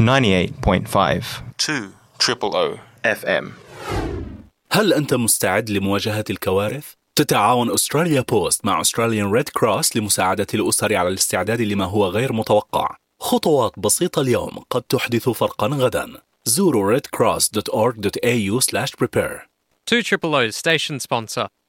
98.5 2 FM. هل أنت مستعد لمواجهة الكوارث؟ تتعاون أستراليا بوست مع أستراليان ريد كروس لمساعدة الأسر على الاستعداد لما هو غير متوقع. خطوات بسيطة اليوم قد تحدث فرقا غدا. زوروا redcross.org.au/prepare. 2 Station sponsor.